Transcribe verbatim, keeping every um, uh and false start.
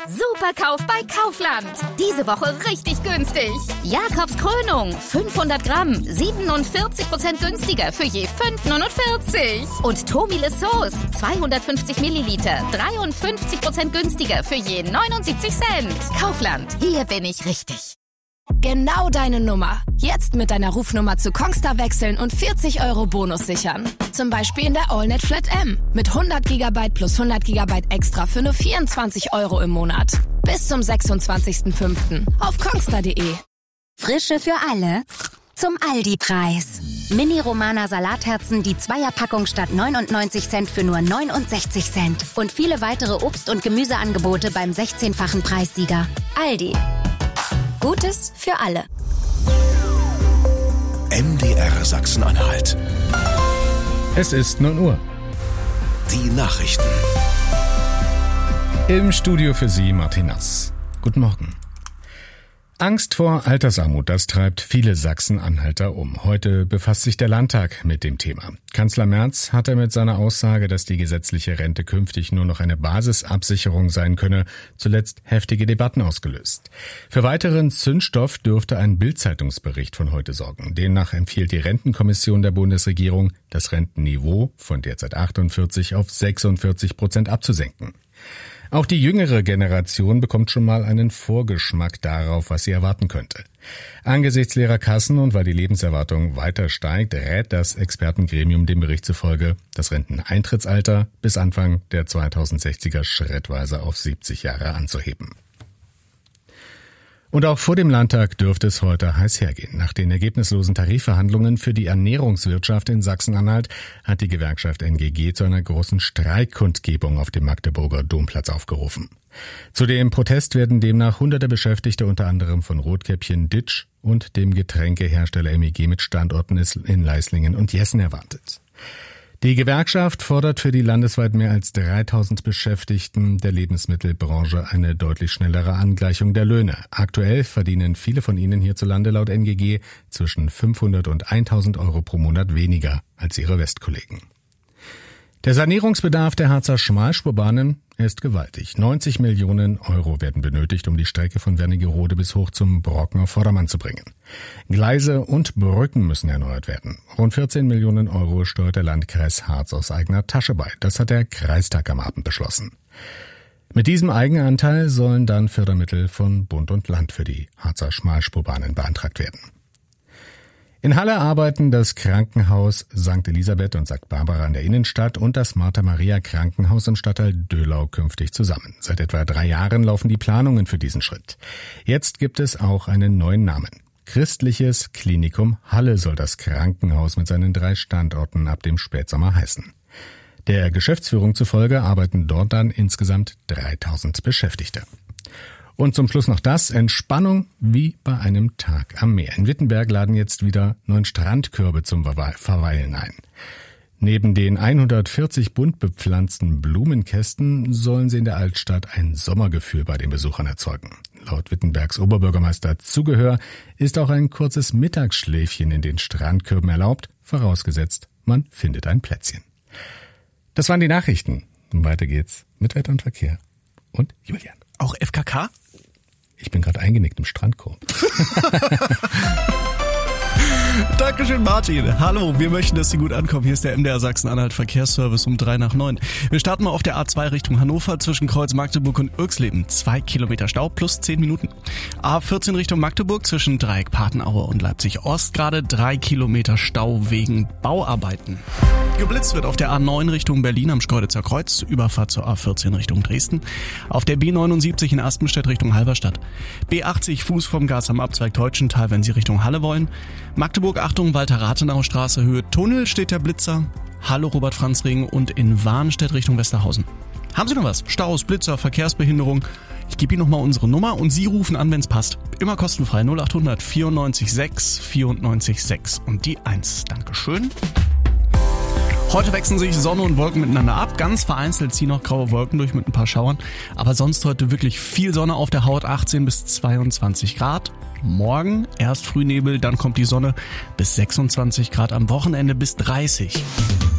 Superkauf bei Kaufland. Diese Woche richtig günstig. Jakobs Krönung, fünfhundert Gramm, siebenundvierzig Prozent günstiger für je fünf neunundvierzig. Und Tomile Sauce, zweihundertfünfzig Milliliter, dreiundfünfzig Prozent günstiger für je neunundsiebzig Cent. Kaufland, hier bin ich richtig. Genau deine Nummer. Jetzt mit deiner Rufnummer zu Kongstar wechseln und vierzig Euro Bonus sichern. Zum Beispiel in der AllNet Flat M. Mit hundert Gigabyte plus hundert Gigabyte extra für nur vierundzwanzig Euro im Monat. Bis zum sechsundzwanzigsten fünften auf kongstar punkt de. Frische für alle zum Aldi-Preis. Mini-Romana Salatherzen, die Zweierpackung statt neunundneunzig Cent für nur neunundsechzig Cent. Und viele weitere Obst- und Gemüseangebote beim sechzehnfachen Preissieger. Aldi. Gutes für alle. M D R Sachsen-Anhalt. Es ist neun Uhr. Die Nachrichten. Im Studio für Sie Martin Nass. Guten Morgen. Angst vor Altersarmut, das treibt viele Sachsen-Anhalter um. Heute befasst sich der Landtag mit dem Thema. Kanzler Merz hatte mit seiner Aussage, dass die gesetzliche Rente künftig nur noch eine Basisabsicherung sein könne, zuletzt heftige Debatten ausgelöst. Für weiteren Zündstoff dürfte ein Bild-Zeitungsbericht von heute sorgen. Demnach empfiehlt die Rentenkommission der Bundesregierung, das Rentenniveau von derzeit achtundvierzig auf sechsundvierzig Prozent abzusenken. Auch die jüngere Generation bekommt schon mal einen Vorgeschmack darauf, was sie erwarten könnte. Angesichts leerer Kassen und weil die Lebenserwartung weiter steigt, rät das Expertengremium dem Bericht zufolge, das Renteneintrittsalter bis Anfang der zweitausendsechziger schrittweise auf siebzig Jahre anzuheben. Und auch vor dem Landtag dürfte es heute heiß hergehen. Nach den ergebnislosen Tarifverhandlungen für die Ernährungswirtschaft in Sachsen-Anhalt hat die Gewerkschaft N G G zu einer großen Streikkundgebung auf dem Magdeburger Domplatz aufgerufen. Zu dem Protest werden demnach hunderte Beschäftigte unter anderem von Rotkäppchen Ditsch und dem Getränkehersteller M E G mit Standorten in Leislingen und Jessen erwartet. Die Gewerkschaft fordert für die landesweit mehr als dreitausend Beschäftigten der Lebensmittelbranche eine deutlich schnellere Angleichung der Löhne. Aktuell verdienen viele von ihnen hierzulande laut N G G zwischen fünfhundert und tausend Euro pro Monat weniger als ihre Westkollegen. Der Sanierungsbedarf der Harzer Schmalspurbahnen ist gewaltig. neunzig Millionen Euro werden benötigt, um die Strecke von Wernigerode bis hoch zum Brocken auf Vordermann zu bringen. Gleise und Brücken müssen erneuert werden. Rund vierzehn Millionen Euro steuert der Landkreis Harz aus eigener Tasche bei. Das hat der Kreistag am Abend beschlossen. Mit diesem Eigenanteil sollen dann Fördermittel von Bund und Land für die Harzer Schmalspurbahnen beantragt werden. In Halle arbeiten das Krankenhaus Sankt Elisabeth und Sankt Barbara in der Innenstadt und das Martha-Maria-Krankenhaus im Stadtteil Döhlau künftig zusammen. Seit etwa drei Jahren laufen die Planungen für diesen Schritt. Jetzt gibt es auch einen neuen Namen. Christliches Klinikum Halle soll das Krankenhaus mit seinen drei Standorten ab dem Spätsommer heißen. Der Geschäftsführung zufolge arbeiten dort dann insgesamt dreitausend Beschäftigte. Und zum Schluss noch das, Entspannung wie bei einem Tag am Meer. In Wittenberg laden jetzt wieder neun Strandkörbe zum Verweilen ein. Neben den hundertvierzig bunt bepflanzten Blumenkästen sollen sie in der Altstadt ein Sommergefühl bei den Besuchern erzeugen. Laut Wittenbergs Oberbürgermeister Zugehör ist auch ein kurzes Mittagsschläfchen in den Strandkörben erlaubt, vorausgesetzt, man findet ein Plätzchen. Das waren die Nachrichten. Weiter geht's mit Wetter und Verkehr. Und Julian. Auch F K K? Ich bin gerade eingenickt im Strandkorb. Dankeschön, Martin. Hallo, wir möchten, dass Sie gut ankommen. Hier ist der M D R Sachsen-Anhalt Verkehrsservice um drei nach neun. Wir starten mal auf der A zwei Richtung Hannover zwischen Kreuz Magdeburg und Irxleben. Zwei Kilometer Stau plus zehn Minuten. A vierzehn Richtung Magdeburg zwischen Dreieck Patenaue und Leipzig Ost gerade drei Kilometer Stau wegen Bauarbeiten. Geblitzt wird auf der A neun Richtung Berlin am Schkeuditzer Kreuz, Überfahrt zur A vierzehn Richtung Dresden. Auf der B neunundsiebzig in Aspenstedt Richtung Halberstadt. B achtzig Fuß vom Gas am Abzweig Teutschental, wenn Sie Richtung Halle wollen. Magdeburg, Achtung, Walter-Rathenau-Straße, Höhe Tunnel steht der Blitzer. Halle, Robert-Franz-Ring und in Warnstedt Richtung Westerhausen. Haben Sie noch was? Staus, Blitzer, Verkehrsbehinderung? Ich gebe Ihnen nochmal unsere Nummer und Sie rufen an, wenn es passt. Immer kostenfrei null achthundert vierundneunzig sechs vierundneunzig sechs und die eins. Dankeschön. Heute wechseln sich Sonne und Wolken miteinander ab. Ganz vereinzelt ziehen noch graue Wolken durch mit ein paar Schauern. Aber sonst heute wirklich viel Sonne auf der Haut, achtzehn bis zweiundzwanzig Grad. Morgen erst Frühnebel, dann kommt die Sonne bis sechsundzwanzig Grad, am Wochenende bis dreißig.